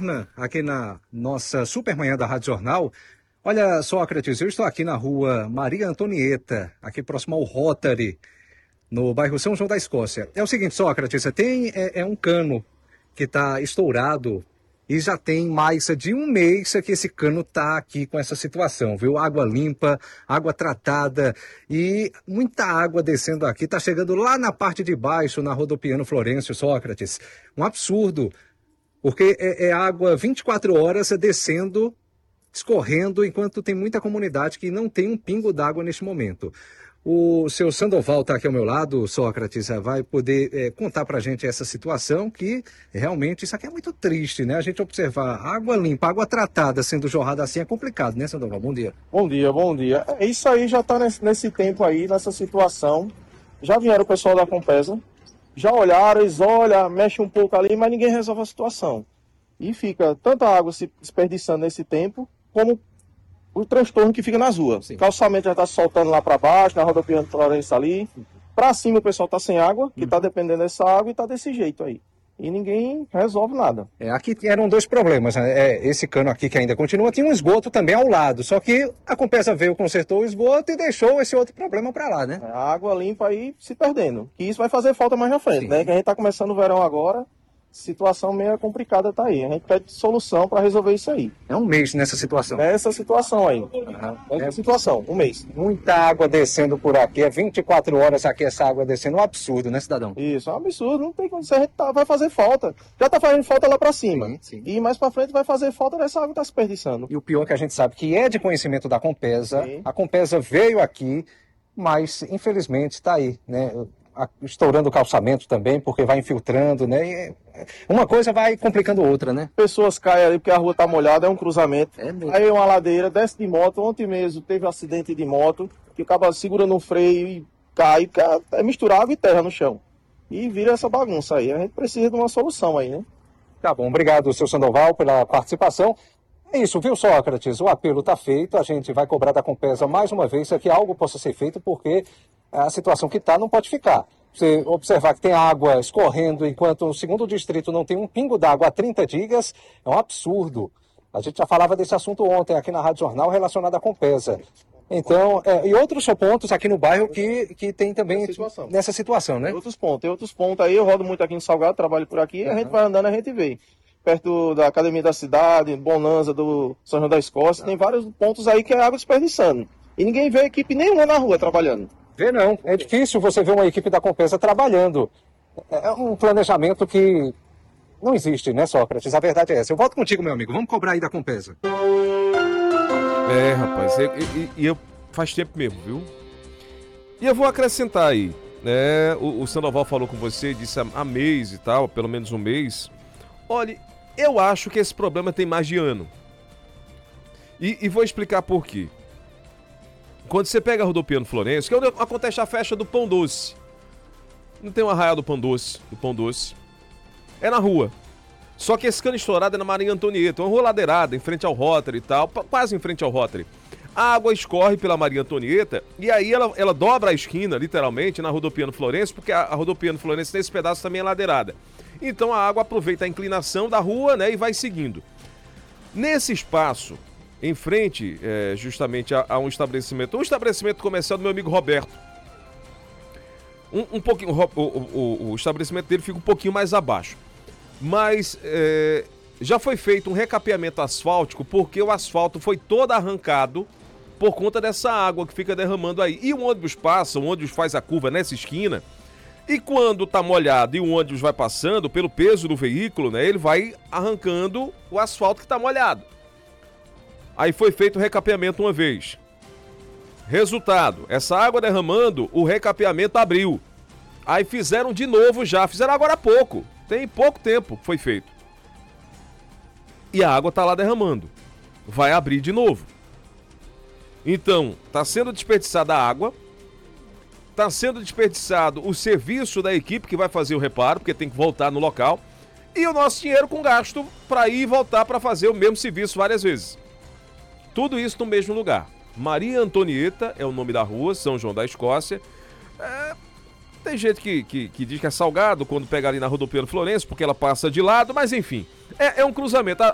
Berna, aqui na nossa Supermanhã da Rádio Jornal. Olha, Sócrates, eu estou aqui na rua Maria Antonieta, aqui próximo ao Rotary, no bairro São João da Escócia. É o seguinte, Sócrates, tem um cano que está estourado e já tem mais de um mês que esse cano está aqui com essa situação, viu? Água limpa, água tratada e muita água descendo aqui, está chegando lá na parte de baixo, na Rodopiano Florencio, Sócrates. Um absurdo, porque é água 24 horas descendo, escorrendo, enquanto tem muita comunidade que não tem um pingo d'água neste momento. O seu Sandoval está aqui ao meu lado, Sócrates, vai poder contar para a gente essa situação que realmente isso aqui é muito triste, né? A gente observar água limpa, água tratada sendo jorrada assim é complicado, né, Sandoval? Bom dia. Bom dia, bom dia. Isso aí já está nesse tempo aí, nessa situação. Já vieram o pessoal da Compesa, já olharam, eles olham, mexem um pouco ali, mas ninguém resolve a situação. E fica tanta água se desperdiçando nesse tempo, como o transtorno que fica nas ruas. O calçamento já está se soltando lá para baixo, na Rodopiano Florencio ali. Para cima o pessoal está sem água, que está dependendo dessa água e está desse jeito aí. E ninguém resolve nada. Aqui eram dois problemas, né? Esse cano aqui que ainda continua, tinha um esgoto também ao lado. Só que a Compesa veio, consertou o esgoto e deixou esse outro problema para lá, né? A água limpa aí se perdendo. Que isso vai fazer falta mais na frente, né? Que a gente está começando o verão agora. Situação meio complicada tá aí. A gente pede solução para resolver isso aí. É um mês nessa situação. Nessa situação aí. Essa situação, um mês. Muita água descendo por aqui. 24 horas aqui essa água descendo. Um absurdo, né, cidadão? Isso, é um absurdo. Não tem como ser. A gente vai fazer falta. Já tá fazendo falta lá para cima. Sim. E mais para frente vai fazer falta dessa água que tá desperdiçando. E o pior é que a gente sabe que é de conhecimento da Compesa. Sim. A Compesa veio aqui, mas infelizmente está aí, né? Estourando o calçamento também, porque vai infiltrando, né? E uma coisa vai complicando outra, né? Pessoas caem ali porque a rua tá molhada, é um cruzamento. Mesmo. Aí é uma ladeira, desce de moto. Ontem mesmo teve um acidente de moto, que acaba segurando o freio e cai, é misturável e terra no chão. E vira essa bagunça aí. A gente precisa de uma solução aí, né? Tá bom, obrigado, seu Sandoval, pela participação. É isso, viu, Sócrates? O apelo está feito, a gente vai cobrar da Compesa mais uma vez que algo possa ser feito, porque a situação que está não pode ficar. Você observar que tem água escorrendo enquanto o segundo distrito não tem um pingo d'água há 30 dias, é um absurdo. A gente já falava desse assunto ontem aqui na Rádio Jornal relacionado à Compesa. Então, e outros pontos aqui no bairro que tem também nessa situação, né? Tem outros pontos aí, eu rodo muito aqui em Salgado, trabalho por aqui, a gente vai andando, a gente vê. Perto da Academia da Cidade, Bonanza, do São João da Escócia, tem vários pontos aí que é água desperdiçando. E ninguém vê equipe nenhuma na rua trabalhando. Vê não, é difícil você ver uma equipe da Compesa trabalhando. É um planejamento que não existe, né, Sócrates? A verdade é essa. Eu volto contigo, meu amigo. Vamos cobrar aí da Compesa. Rapaz, eu faz tempo mesmo, viu? E eu vou acrescentar aí, né? O Sandoval falou com você, disse há mês e tal, pelo menos um mês. Olha, eu acho que esse problema tem mais de ano. E vou explicar por quê. Quando você pega a Rodopiano Florencio, que é onde acontece a festa do Pão Doce. Não tem um arraial do Pão Doce, É na rua. Só que esse cano estourado é na Maria Antonieta, uma rua ladeirada, em frente ao Rotary e tal, quase em frente ao Rotary. A água escorre pela Maria Antonieta e aí ela dobra a esquina, literalmente, na Rodopiano Florencio, porque a Rodopiano Florencio nesse pedaço também é ladeirada. Então a água aproveita a inclinação da rua, né, e vai seguindo. Nesse espaço, em frente justamente a um estabelecimento comercial do meu amigo Roberto. Um pouquinho, o estabelecimento dele fica um pouquinho mais abaixo. Mas já foi feito um recapeamento asfáltico porque o asfalto foi todo arrancado por conta dessa água que fica derramando aí. E o ônibus passa, o ônibus faz a curva nessa esquina. E quando tá molhado e o ônibus vai passando, pelo peso do veículo, né, ele vai arrancando o asfalto que tá molhado. Aí foi feito o recapeamento uma vez. Resultado, essa água derramando, o recapeamento abriu. Aí fizeram de novo fizeram agora há pouco. Tem pouco tempo que foi feito. E a água tá lá derramando. Vai abrir de novo. Então, tá sendo desperdiçada a água. Tá sendo desperdiçado o serviço da equipe que vai fazer o reparo, porque tem que voltar no local. E o nosso dinheiro com gasto para ir e voltar para fazer o mesmo serviço várias vezes. Tudo isso no mesmo lugar. Maria Antonieta é o nome da rua, São João da Escócia. Tem gente que diz que é Salgado quando pega ali na Rodopiano Florencio, porque ela passa de lado, mas enfim. É um cruzamento.